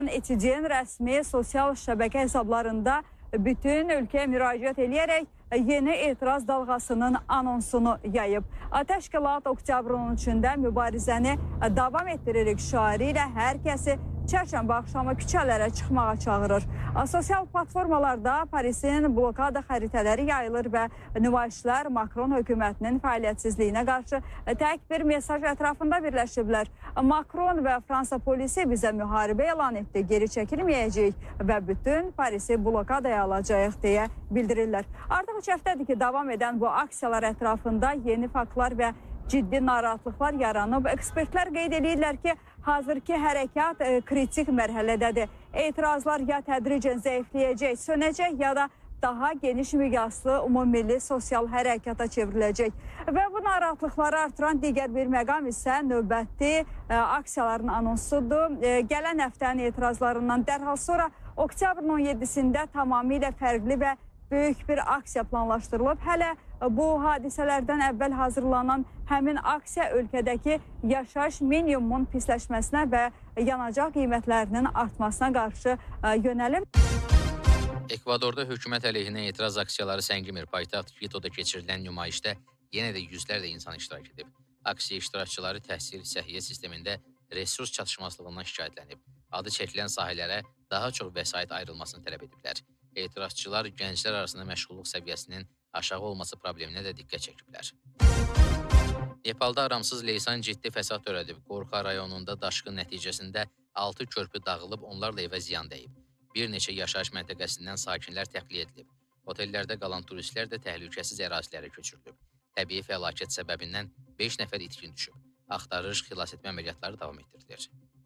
Etijen rəsmi sosial şəbəkə hesablarında bütün ölkəyə müraciət edərək yeni etiraz dalğasının anonsunu yayıb. Təşkilat oktyabrın 13-də mübarizəni davam etdiririk şüarı ilə hər kəsi çərşənbə axşamı küçələrə çıxmağa çağırır. Sosial platformalarda Parisin blokada xəritələri yayılır və nümayişçilər Makron hökumətinin fəaliyyətsizliyinə qarşı tək bir mesaj ətrafında birləşiblər. Makron və Fransa polisi bizə müharibə elan etdi, geri çəkilməyəcəyik və bütün Parisi blokadaya alacağıq deyə bildirirlər. Artıq 3 həftədir ki, davam edən bu aksiyalar ətrafında yeni faktlar və ciddi narahatlıqlar yaranıb. Ekspertlər qeyd edirlər ki, hazırki hərəkat kritik mərhələdədir. Etirazlar ya tədricən zəifləyəcək, sönəcək ya da daha geniş miqyaslı ümummilli sosial hərəkata çevriləcək. Və bu narahatlıqları artıran digər bir məqam isə növbəti aksiyaların anonsudur. Gələn həftənin etirazlarından dərhal sonra oktyabrın 17-sində tamamilə fərqli və böyük bir aksiya planlaşdırılıb. Hələ bu hadisələrdən əvvəl hazırlanan həmin aksiya ölkədəki yaşayış minimumun pisləşməsinə və yanacaq qiymətlərinin artmasına qarşı yönəlim. Ekvadorda hökumət əleyhinə etiraz aksiyaları səngimir. Paytaxt Quito'da keçirilən nümayişdə yenə də yüzlərlə insan iştirak edib. Aksiya iştirakçıları təhsil, səhiyyə sistemində resurs çatışmazlığından şikayətlənib. Adı çəkilən sahələrə daha çox vəsait ayrılmasını tələb ediblər. Etirazçılar gənclər arasında məşğulluq səviyyəsinin aşağı olması probleminə də diqqət çəkiblər. Nepalda aramsız leysan ciddi fəsad törədib. Qorxa rayonunda daşqın nəticəsində 6 körpü dağılıb, onlarla evə ziyan dəyib. Bir neçə yaşayış məntəqəsindən sakinlər təxliyə edilib. Otellərdə qalan turistlər də təhlükəsiz ərazilərə köçürülüb. Təbii fəlakət səbəbindən 5 nəfər itkin düşüb. Axtarış, xilas etmə əməliyyatları davam etdirilir.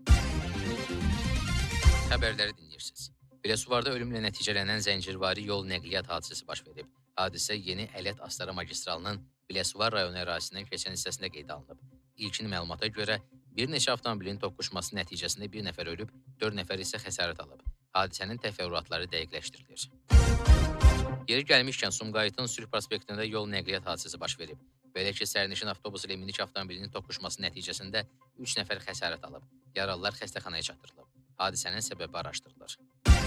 Xəbərləri dinləyirsiniz. Biləsuvarda ölümlə nəticələnən zəncirvari yol nəqliyyat hadisəsi baş verib. Hadisə Yeni Ələt-Astara magistralının Biləsuvar rayonu ərazisindən keçən hissəsində qeydə alınıb. İlkin məlumata görə bir neçə avtomobilin toqquşması nəticəsində bir nəfər ölüb, 4 nəfər isə xəsarət alıb. Hadisənin təfərrüatları dəqiqləşdirilir. Yeri gəlmişkən Sumqayıtın Sülh prospektində yol nəqliyyat hadisəsi baş verib. Belə ki, sərnişin avtobusu ilə minik avtomobilinin toqquşması nəticəsində 3 nəfər xəsarət alıb. Yaralılar xəstəxanaya çatdırılıb. Hadisənin səbəbi araşdırılır.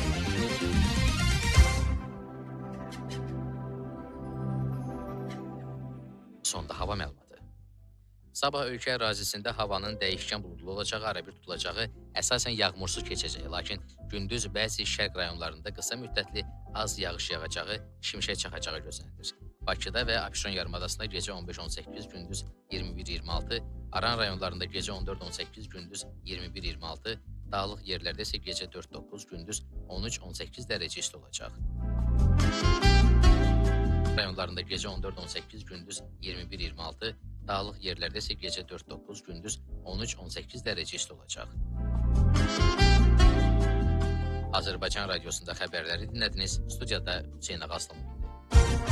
Sonda hava məlumatı. Sabah ölkə ərazisində havanın dəyişkən buludlu olacağı, arabir tutulacağı, əsasən yağmursuz keçəcəyi, lakin gündüz bəzi şərq rayonlarında qısa müddətli az yağış yağacağı, şimşək çaxacağı gözlənilir. Bakıda və Abşeron yarımadasında gecə 15-18, gündüz 21-26, Aran rayonlarında gecə 14-18, gündüz 21-26, dağlıq yerlərdə isə gecə 4-9, gündüz 13-18 dərəcə isti olacaq. Rayonlarında gecə 14-18, gündüz 21-26, dağlıq yerlərdə isə gecə 4-9, gündüz 13-18 dərəcə isti olacaq. Azərbaycan Radiosunda xəbərləri dinlədiniz. Studiyada Hüseyn Ağaslı.